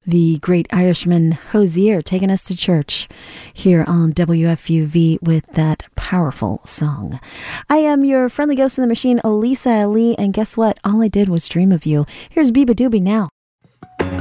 The great Irishman Hozier taking us to church here on WFUV with that powerful song. I am your friendly ghost in the machine, Elisa Ali, and guess what? All I did was dream of you. Here's Biba Doobie now.